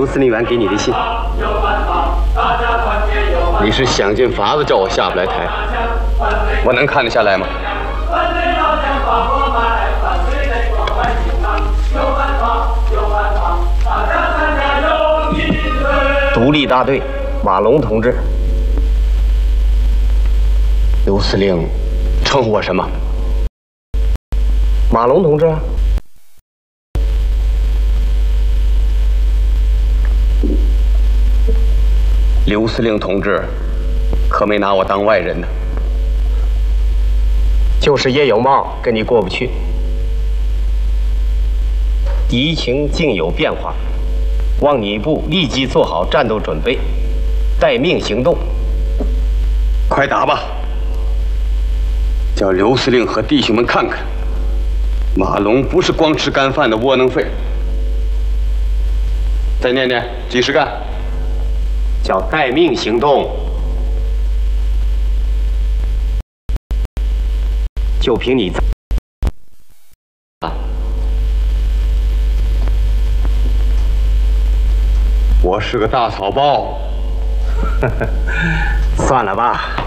刘司令员给你的信。 你是想尽法子叫我下不来台，我能看得下来吗？ 独立大队，马龙同志。 刘司令称呼我什么？ 马龙同志。 刘司令同志，可没拿我当外人呢。 就是叶有茂跟你过不去。敌情竟有变化，望你部立即做好战斗准备，待命行动。 快打吧！叫刘司令和弟兄们看看，马龙不是光吃干饭的窝囊废。再念念，几时干？ 叫待命行动。就凭你我是个大草包。 算了吧。